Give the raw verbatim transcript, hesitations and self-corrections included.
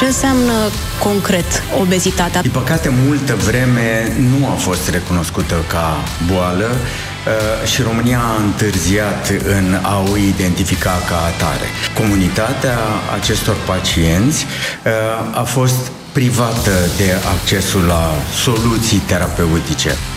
Ce înseamnă concret obezitatea? Din păcate, multă vreme nu a fost recunoscută ca boală și România a întârziat în a o identifica ca atare. Comunitatea acestor pacienți a fost privată de accesul la soluții terapeutice.